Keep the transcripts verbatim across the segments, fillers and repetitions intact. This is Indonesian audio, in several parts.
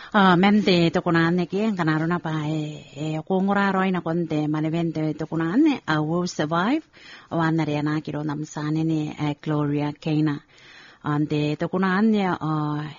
Ah, mente to kunane ki kanaro na pa e e kungura roi na konte manevente to kunane I will survive wana ria na kiro namsane ni e Gloria Keina ante to kunane a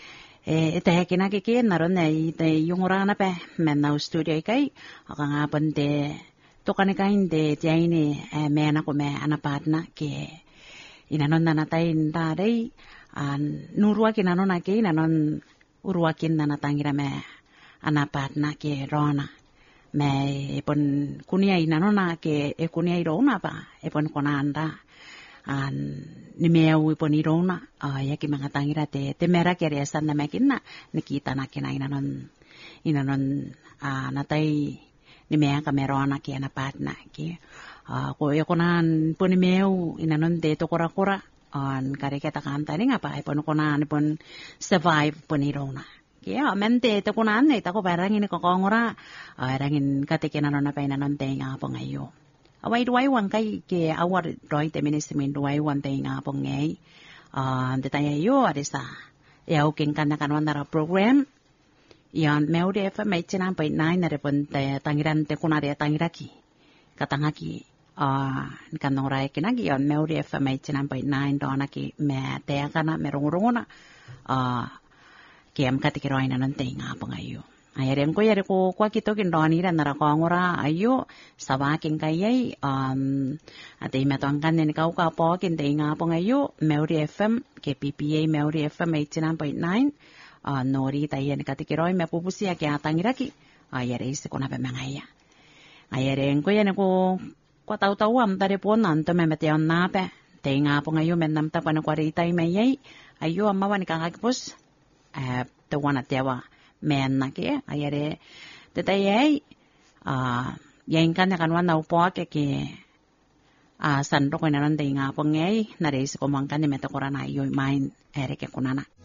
e te hekina ki ki naro nei te yungura na pe menna studio kai aka nga pante to kanika inde jaini e mena ko me anapatna ki inanon na natain ta dei an nurua kinanon na ki nanon uruakin na natangira me anapat na ke rona me epon kunia ina no na ke e kunia irona pa epon konanda an ni meu epon irona a ya ki mangatangira te te mera ke resa na mekinna nikita na kina ina non ina non a natai ni mea ka merona ke anapat na ke a ko e konan pon meu ina non te to kora kora an kare kita kanta ni ngapa ipon kona ipon survive pon irona kaya mente to kunan nei tako barangin ko kongora arangin katikena no na paina non tenga po ngayo awai duai wan kai ke awar roi te ministmin duai wan tenga po ngai ah detanya yo adesa ya ukin kana kan wandara program yan meude fa mai chena pai nine na repon te tangiran te kunare tangiraki katangaki ah kan norai kinagi yon meude fa mai chena pai nine dona ki me te kana merungurungona ah kem katikiro ina nante nga pangayo ayarem ko yare ko kwa kito kin doni ran nara ko ngora ayo sabakin kayai um ate imatang kan ni kau ka po kin te nga pangayo Meuri F M ke P P A Meuri F M eighty-nine point nine uh, nori tayen katikiro me pupusi ya ke atangiraki ayare ise ko na pe mangaya ayarem ko yane ko ko tau tau am tare po nan to me mete on na pe te nga pangayo men nam ta pa na kwarita me yai ayo amma wan ka kakpus Uh, te wana tewa men na ke ayare te tai uh, yang kan kan wana upo ke ke a san ro ko na nan de nga po ngai na reis ko man kan ni meta korana yo main ere ke kunana